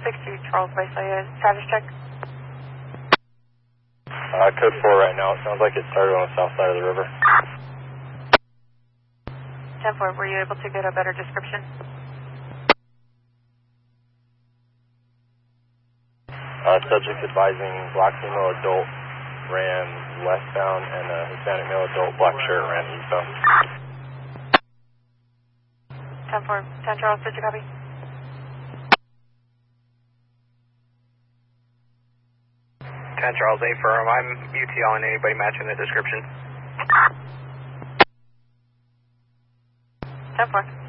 62 Charles Way, status check. Code 4 right now. It sounds like it started on the south side of the river. 10-4, were you able to get a better description? Subject advising black female adult ran westbound and Hispanic male adult black shirt ran eastbound. 10-4, 10 Charles, did you copy? 10 Charles, A firm. I'm UTL and anybody matching the description. 10-4.